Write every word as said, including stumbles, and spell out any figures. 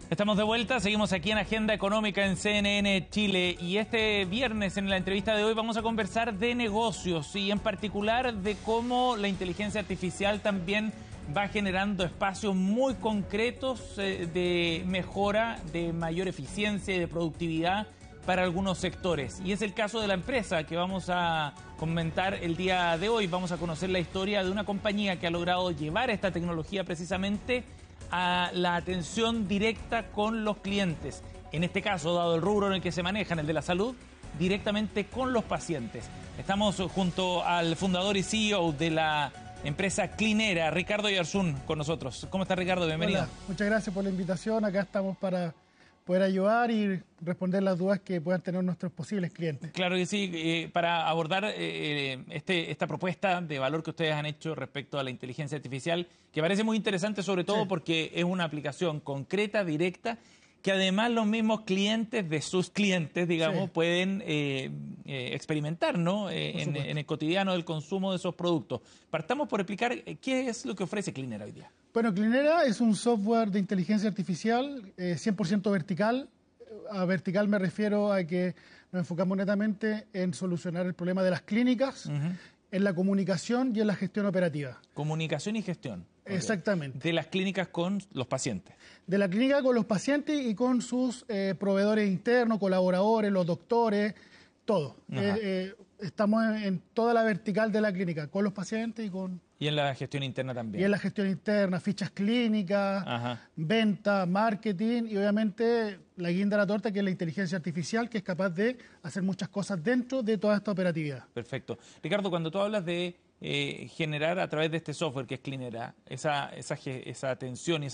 Estamos de vuelta, seguimos aquí en Agenda Económica en C N N Chile y este viernes en la entrevista de hoy vamos a conversar de negocios y en particular de cómo la inteligencia artificial también va generando espacios muy concretos eh, de mejora, de mayor eficiencia y de productividad para algunos sectores. Y es el caso de la empresa que vamos a comentar el día de hoy. Vamos a conocer la historia de una compañía que ha logrado llevar esta tecnología precisamente a la atención directa con los clientes. En este caso, dado el rubro en el que se manejan, el de la salud, directamente con los pacientes. Estamos junto al fundador y C E O de la empresa Clinera, Ricardo Yarzún, con nosotros. ¿Cómo está, Ricardo? Bienvenido. Hola, muchas gracias por la invitación. Acá estamos para poder ayudar y responder las dudas que puedan tener nuestros posibles clientes. Claro que sí, eh, para abordar eh, este, esta propuesta de valor que ustedes han hecho respecto a la inteligencia artificial, que parece muy interesante sobre todo sí. porque es una aplicación concreta, directa, que además los mismos clientes de sus clientes, digamos, sí. pueden eh, eh, experimentar, ¿no? Eh, en, en el cotidiano del consumo de esos productos. Partamos por explicar qué es lo que ofrece Clinera hoy día. Bueno, Clinera es un software de inteligencia artificial eh, cien por ciento vertical. A vertical me refiero a que nos enfocamos netamente en solucionar el problema de las clínicas, uh-huh. en la comunicación y en la gestión operativa. Comunicación y gestión. Okay. Exactamente. De las clínicas con los pacientes. De la clínica con los pacientes y con sus eh, proveedores internos, colaboradores, los doctores, todo. Eh, eh, estamos en, en toda la vertical de la clínica, con los pacientes y con... Y en la gestión interna también. Y en la gestión interna, fichas clínicas, Ajá. venta, marketing y obviamente la guinda de la torta, que es la inteligencia artificial, que es capaz de hacer muchas cosas dentro de toda esta operatividad. Perfecto. Ricardo, cuando tú hablas de eh, generar a través de este software que es Clinera, esa, esa, esa atención y